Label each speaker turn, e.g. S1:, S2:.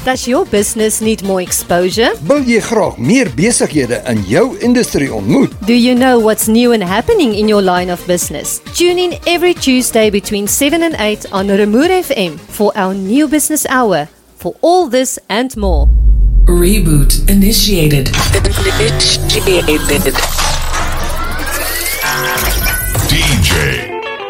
S1: Does your business need more exposure?
S2: Wil jy graag meer besighede in jou industrie ontmoet?
S1: Do you know what's new and happening in your line of business? Tune in every Tuesday between 7 and 8 on Remoer FM for our new business hour. For all this and more.
S3: Reboot initiated.
S4: DJ